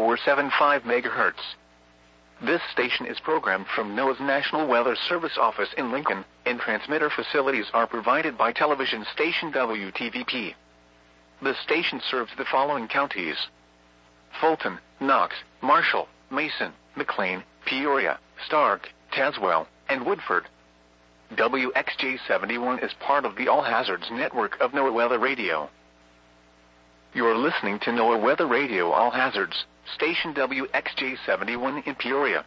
104.75 MHz. This station is programmed from NOAA's National Weather Service office in Lincoln, and transmitter facilities are provided by television station WTVP. The station serves the following counties: Fulton, Knox, Marshall, Mason, McLean, Peoria, Stark, Tazewell, and Woodford. WXJ71 is part of the All Hazards network of NOAA Weather Radio. You're listening to NOAA Weather Radio All Hazards, station WXJ71 in Peoria.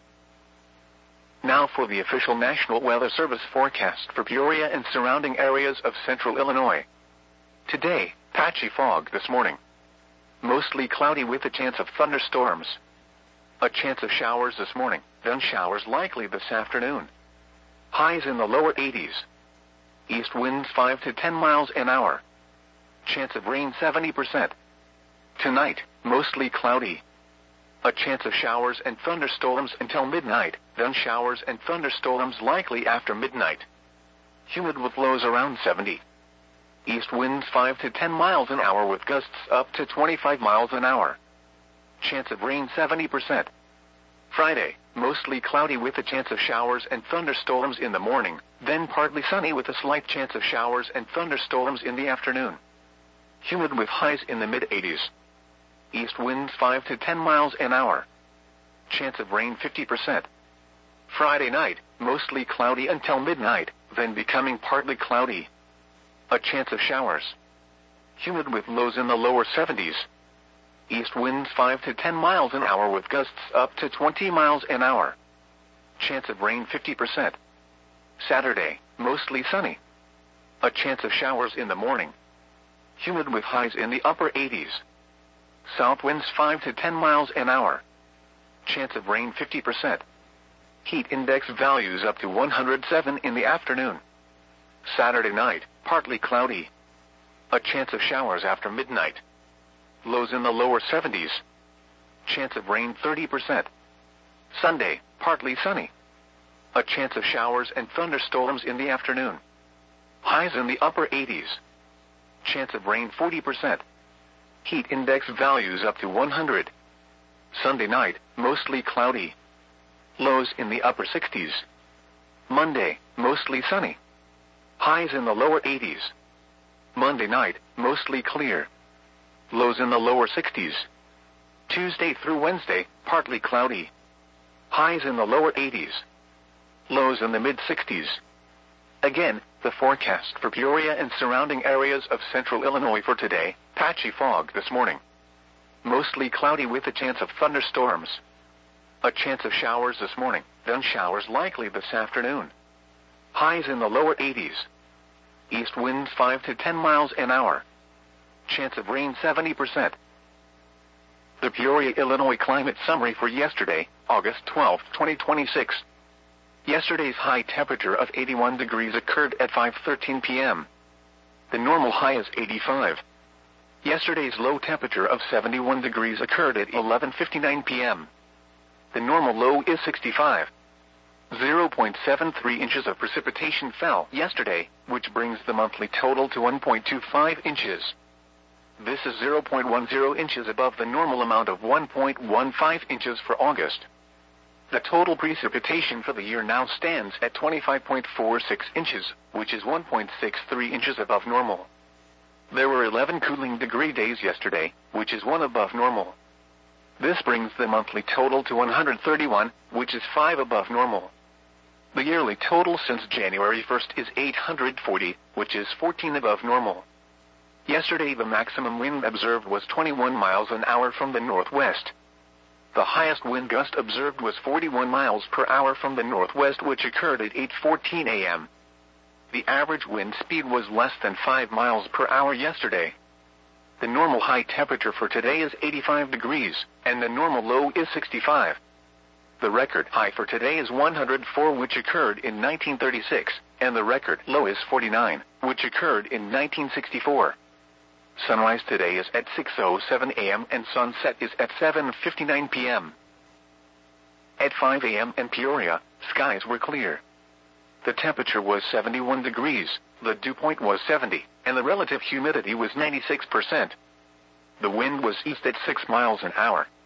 Now for the official National Weather Service forecast for Peoria and surrounding areas of central Illinois. Today, patchy fog this morning. Mostly cloudy with a chance of thunderstorms. A chance of showers this morning, then showers likely this afternoon. Highs in the lower 80s. East winds 5 to 10 miles an hour. Chance of rain 70%. Tonight, mostly cloudy. A chance of showers and thunderstorms until midnight, then showers and thunderstorms likely after midnight. Humid with lows around 70. East winds 5 to 10 miles an hour with gusts up to 25 miles an hour. Chance of rain 70%. Friday, mostly cloudy with a chance of showers and thunderstorms in the morning, then partly sunny with a slight chance of showers and thunderstorms in the afternoon. Humid with highs in the mid-80s. East winds 5 to 10 miles an hour. Chance of rain 50%. Friday night, mostly cloudy until midnight, then becoming partly cloudy. A chance of showers. Humid with lows in the lower 70s. East winds 5 to 10 miles an hour with gusts up to 20 miles an hour. Chance of rain 50%. Saturday, mostly sunny. A chance of showers in the morning. Humid with highs in the upper 80s. South winds 5 to 10 miles an hour. Chance of rain 50%. Heat index values up to 107 in the afternoon. Saturday night, partly cloudy. A chance of showers after midnight. Lows in the lower 70s. Chance of rain 30%. Sunday, partly sunny. A chance of showers and thunderstorms in the afternoon. Highs in the upper 80s. Chance of rain 40%. Heat index values up to 100. Sunday night, mostly cloudy. Lows in the upper 60s. Monday, mostly sunny. Highs in the lower 80s. Monday night, mostly clear. Lows in the lower 60s. Tuesday through Wednesday, partly cloudy. Highs in the lower 80s. Lows in the mid-60s. Again, the forecast for Peoria and surrounding areas of central Illinois for today: patchy fog this morning. Mostly cloudy with a chance of thunderstorms. A chance of showers this morning, then showers likely this afternoon. Highs in the lower 80s. East winds 5 to 10 miles an hour. Chance of rain 70%. The Peoria, Illinois climate summary for yesterday, August 12, 2026. Yesterday's high temperature of 81 degrees occurred at 5:13 p.m. The normal high is 85. Yesterday's low temperature of 71 degrees occurred at 11:59 p.m. The normal low is 65. 0.73 inches of precipitation fell yesterday, which brings the monthly total to 1.25 inches. This is 0.10 inches above the normal amount of 1.15 inches for August. The total precipitation for the year now stands at 25.46 inches, which is 1.63 inches above normal. There were 11 cooling degree days yesterday, which is 1 above normal. This brings the monthly total to 131, which is 5 above normal. The yearly total since January 1st is 840, which is 14 above normal. Yesterday the maximum wind observed was 21 miles an hour from the northwest. The highest wind gust observed was 41 miles per hour from the northwest, which occurred at 8:14 a.m. The average wind speed was less than 5 miles per hour yesterday. The normal high temperature for today is 85 degrees, and the normal low is 65. The record high for today is 104, which occurred in 1936, and the record low is 49, which occurred in 1964. Sunrise today is at 6:07 a.m. and sunset is at 7:59 p.m. At 5 a.m. in Peoria, skies were clear. The temperature was 71 degrees, the dew point was 70, and the relative humidity was 96%. The wind was east at 6 miles an hour,